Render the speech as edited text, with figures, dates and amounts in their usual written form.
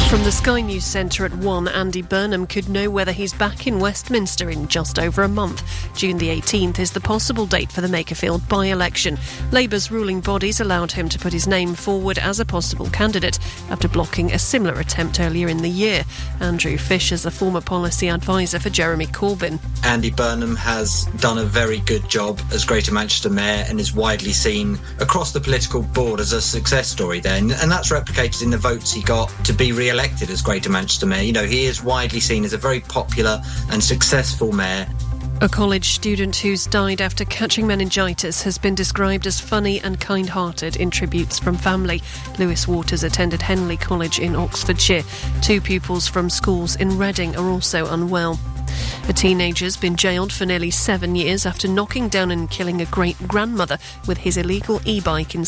From the Sky News Centre at 1, Andy Burnham could know whether he's back in Westminster in just over a month. June the 18th is the possible date for the Makerfield by-election. Labour's ruling bodies allowed him to put his name forward as a possible candidate after blocking a similar attempt earlier in the year. Andrew Fish is a former policy advisor for Jeremy Corbyn. Andy Burnham has done a very good job as Greater Manchester Mayor and is widely seen across the political board as a success story there. And that's replicated in the votes he got to be re-elected as Greater Manchester Mayor. You know, he is widely seen as a very popular and successful mayor. A college student who's died after catching meningitis has been described as funny and kind-hearted in tributes from family. Lewis Waters attended Henley College in Oxfordshire. 2 pupils from schools in Reading are also unwell. A teenager's been jailed for nearly 7 years after knocking down and killing a great-grandmother with his illegal e-bike in